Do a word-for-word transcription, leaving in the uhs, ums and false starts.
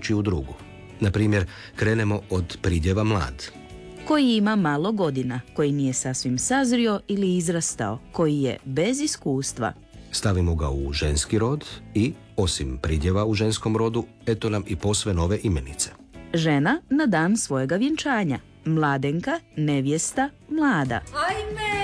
ići u drugu. Na primjer, krenemo od pridjeva mlad. Koji ima malo godina, koji nije sasvim sazrio ili izrastao, koji je bez iskustva. Stavimo ga u ženski rod i, osim pridjeva u ženskom rodu, eto nam i posve nove imenice. Žena na dan svojega vjenčanja, mladenka, nevjesta, mlada. Ajme!